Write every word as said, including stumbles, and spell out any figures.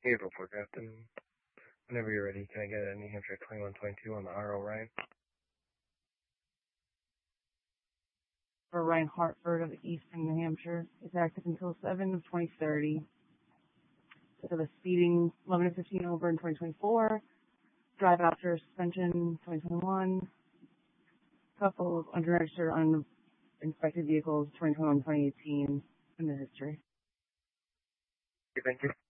April for Captain. Whenever you're ready, can I get a New Hampshire twenty-one twenty-two on the R O Ryan? For Ryan Hartford of Eastern New Hampshire. It's active until seven of twenty thirty. So the speeding eleven to fifteen over in twenty twenty-four. Drive after suspension twenty twenty-one. Couple of unregistered, uninspected vehicles twenty twenty-one twenty eighteen in the history. Thank you.